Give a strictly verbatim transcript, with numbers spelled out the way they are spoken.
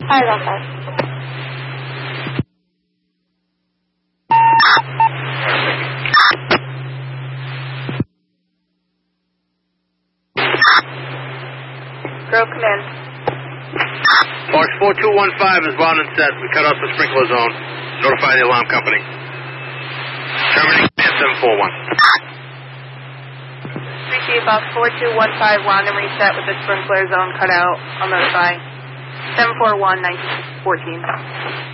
Five on five. Grove, come in. Fox four two one five is wound and set. We cut off the sprinkler zone. Notify the alarm company. Terminating seven four one. Receive Fox four two one five, wound and reset with the sprinkler zone cut out. I'll notify. seven four one, nineteen fourteen.